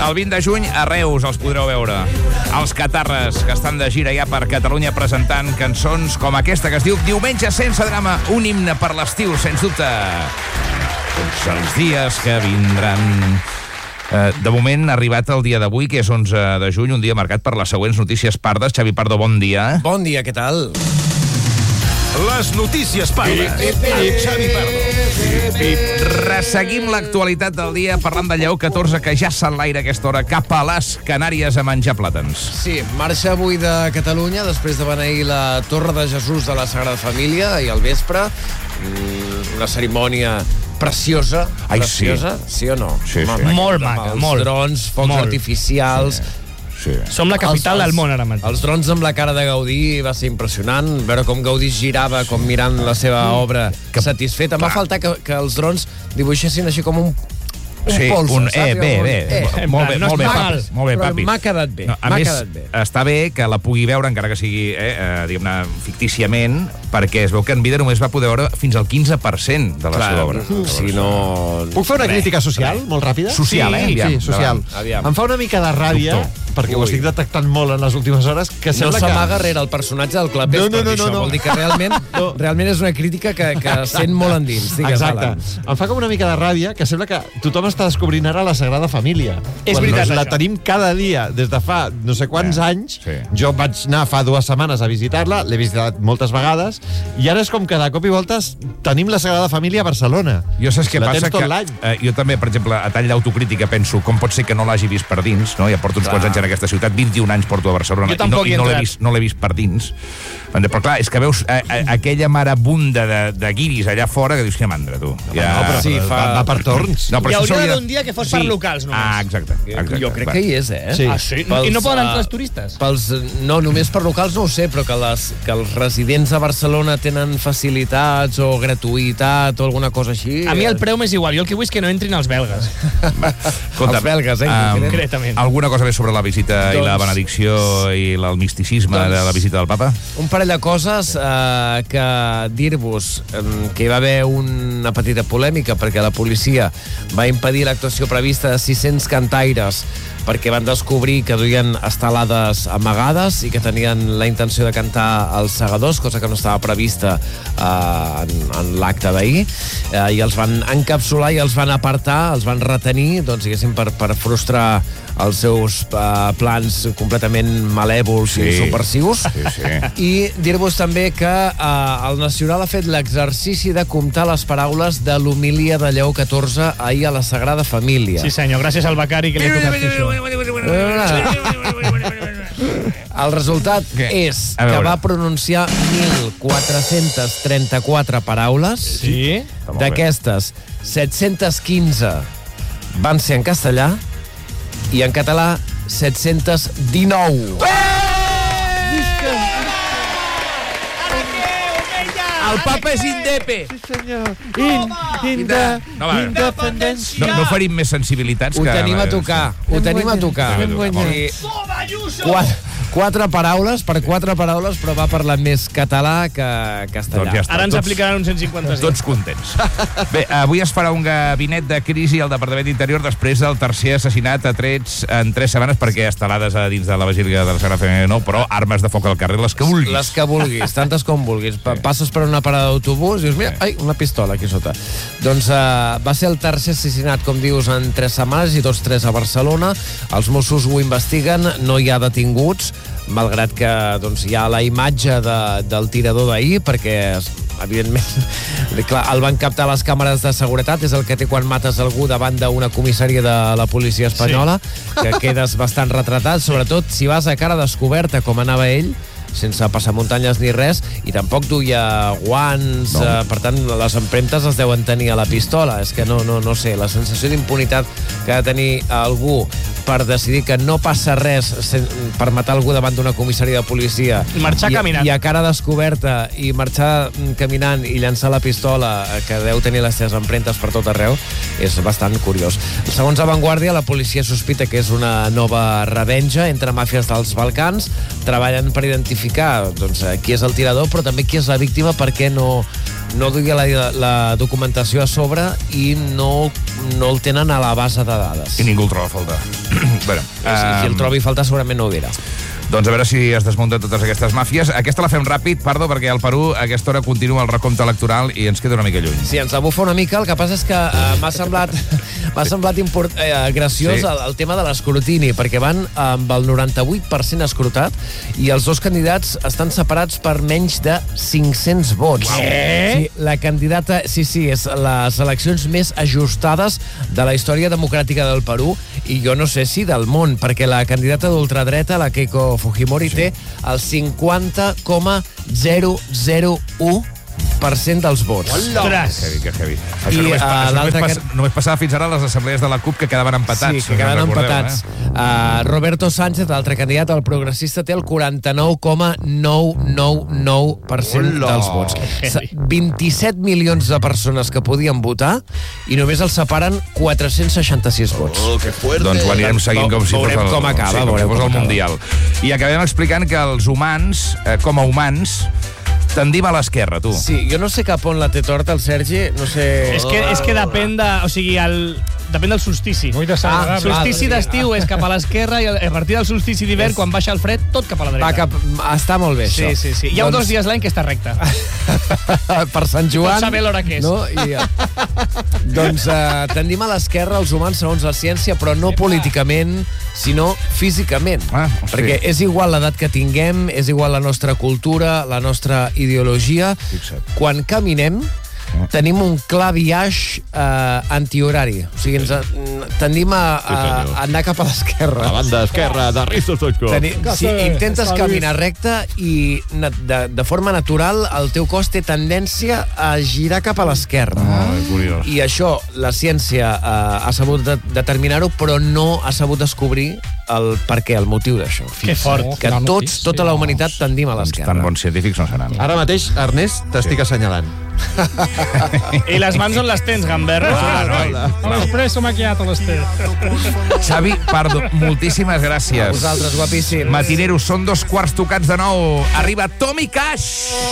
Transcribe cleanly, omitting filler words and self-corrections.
El 20 de juny a Reus els podreu veure. Els Catarres, que estan de gira ja per Catalunya presentant cançons com aquesta que es diu Diumenge sense drama, un himne per l'estiu, sens dubte. Tots els dies que vindran. De moment ha arribat el dia d'avui, que és 11 de juny, un dia marcat per les següents notícies pardes. Xavi Pardo, bon dia. Bon dia, què tal? Les notícies pardes. Xavi Pardo. Resseguim l'actualitat del dia parlant de Lleó 14, que ja s'enlaira a aquesta hora cap a les Canàries a menjar plàtans. Sí, marxa avui de Catalunya després de beneir la Torre de Jesús de la Sagrada Família i al vespre una cerimònia preciosa. Ai, preciosa, sí o no? Sí, sí. Molt maca, molt. Els drons, focs artificials. Sí. Som la capital del món ara mateix. Els drons amb la cara de Gaudí va ser impressionant. Veure com Gaudí girava com mirant la seva obra satisfet. Em va faltar que els drons dibuixessin així com un polze, saps? Bé. Molt bé, papi. M'ha quedat bé. No, a més, està bé que la pugui veure, encara que sigui, diguem-ne, fictíciament, perquè es veu que en vida només va poder veure fins al 15% de la seva obra. Si no... Puc fer una crítica social, molt ràpida? Social, Sí, social. Aviam. Em fa una mica de ràbia, perquè ho estic detectant molt en les últimes hores, que No sembla que... s'amaga rere el personatge del Clapés per dir això. Vol dir que realment és una crítica que sent molt endins. Exacte. Em fa com una mica de ràbia que sembla que tothom està descobrint ara la Sagrada Família. És veritat, la això. tenim cada dia des de fa no sé quants anys. Sí. Jo vaig anar fa 2 setmanes a visitar-la, l'he visitat moltes vegades, i ara és com que de cop i voltes tenim la Sagrada Família a Barcelona. Jo saps què La passa? tens tot l'any. Jo també, per exemple, a tall d'autocrítica penso com pot ser que no l'hagi vist per dins, no? Ja porto uns quants anys en aquesta ciutat, 21 anys porto a Barcelona Jo tampoc i hi he no l'he entrat. vist, no l'he vist per dins. Però clar, és que veus aquella marabunda de guiris allà fora que dius, que mandra, tu. Sí, va per torns. No, però Hi això hauria s'hauria d'un dia que fos per locals, només. Ah, exacte. Jo crec que hi és, Sí. Ah, sí? I no poden entrar els turistes? No, només per locals no ho sé, però que els residents a Barcelona tenen facilitats o gratuïtat o alguna cosa així. A mi el preu m'és igual. Jo el que vull és que no entrin els belgues. Escolta, Els belgues, concretament. Alguna cosa més sobre la visita i la benedicció i el misticisme de la visita del papa? Un parell de coses que dir-vos que hi va haver una petita polèmica perquè la policia va impedir l'actuació prevista de 600 cantaires perquè van descobrir que duien estelades amagades i que tenien la intenció de cantar els segadors, cosa que no estava prevista en l'acte d'ahir, i els van encapsular i els van apartar, els van retenir, doncs, diguéssim, per frustrar els seus plans completament malèvols i subversius. Sí. I dir-vos també que el Nacional ha fet l'exercici de comptar les paraules de l'homilia de Lleó XIV ahir a la Sagrada Família. Sí, senyor. Gràcies al becari que li ha tocat fer això. El resultat és que va pronunciar 1.434 paraules. Sí? D'aquestes, 715 van ser en castellà i en català 719. El papa és indepe. Sí, senyor. Independència. No oferim més sensibilitats. Ho tenim a tocar. Ho tenim a tocar. Quatre paraules, però va parlar més català que castellà. Doncs ja està. Ara ens aplicaran un 150. Tots contents. Bé, avui es farà un gabinet de crisi al Departament d'Interior després del tercer assassinat a trets en 3 setmanes, perquè estelades a dins de la Basílica de la Sagrada Família no, però armes de foc al carrer, les que vulguis. Les que vulguis, tantes com vulguis. Passes per una parada d'autobús i dius, mira, ai, una pistola aquí sota. Doncs va ser el tercer assassinat, com dius, en 3 setmanes i tots 3 a Barcelona. Els Mossos ho investiguen, no hi ha detinguts, malgrat que doncs, hi ha la imatge del tirador d'ahir, perquè evidentment clar, el van captar les càmeres de seguretat, és el que té quan mates algú davant d'una comissària de la policia espanyola, que quedes bastant retratat, sobretot si vas a cara descoberta com anava ell, sense passamuntanyes ni res, i tampoc duia guants, per tant, les empremtes es deuen tenir a la pistola. És que no sé, la sensació d'impunitat que ha de tenir algú per decidir que no passa res per matar algú davant d'una comissaria de policia I marxar caminant. I a cara descoberta i marxar caminant i llançar la pistola que deu tenir les seves empremtes per tot arreu és bastant curiós. Segons La Vanguardia, la policia sospita que és una nova revenja entre màfies dels Balcans. Treballen per identificar qui és el tirador, però també qui és la víctima, perquè no duia la documentació a sobre i no el tenen a la base de dades. I ningú el troba a faltar. Bueno, Si el trobi falta segurament no ho dirà. doncs a veure si es desmunten totes aquestes màfies. Aquesta la fem ràpid, Pardo, perquè al Perú a aquesta hora continua el recompte electoral i ens queda una mica lluny. Sí, ens abufa una mica. El que passa és que m'ha semblat graciós Sí. el tema de l'escrutini, perquè van amb el 98% escrutat i els dos candidats estan separats per menys de 500 vots. Sí, la candidata... Sí, és les eleccions més ajustades de la història democràtica del Perú i jo no sé si del món, perquè la candidata d'ultradreta, la Keiko Fujimori, té el 50,001% dels vots. Ostres! Que heavy. Això I, només passava fins ara a les assemblees de la CUP, que quedaven empatats. Sí, que quedaven empatats. Roberto Sánchez, l'altre candidat, el progressista, té el 49,999% dels vots. 27 milions de persones que podien votar i només els separen 466 vots. Que fuerte. Doncs ho anirem seguint com si fos Veurem com acaba, com si veurem fos com el acaba. Mundial. I acabem explicant que els humans, com a humans, tendim a l'esquerra, tu. Sí, jo no sé cap on la té torta el Sergi, no sé... És que depèn de... O sigui, depèn del solstici. Muy desagradable. Solstici d'estiu és cap a l'esquerra i a partir del solstici d'hivern, quan baixa el fred, tot cap a la dreta. Està molt bé, això. Sí. Hi ha dos dies l'any que està recte. Per Sant Joan... Pots saber l'hora que és. No? Doncs tendim a l'esquerra els humans segons la ciència, però no políticament, sinó físicament. Hosti. Perquè és igual l'edat que tinguem, és igual la nostra cultura, la nostra ideologia. Fixa't. Quan caminem, tenim un clar biaix antihorari. O sigui, tendim a anar cap a l'esquerra. La banda esquerra de Rizzo Stoichkov. Si intentes caminar recte i de forma natural el teu cos té tendència a girar cap a l'esquerra. Curiós. I això la ciència ha sabut determinar-ho, però no ha sabut descobrir el per què, el motiu d'això. Que fort. Que tota la humanitat tendim a l'esquerra. Tan bons científics no seran. Ara mateix, Ernest, t'estic assenyalant. I les mans on les tens, gamberro? L'espresso macchiato les té. Xavi, Pardo, moltíssimes gràcies. Vosaltres, guapíssims. Matineros, són 2 quarts tocats de 9. Arriba Tommy Cash!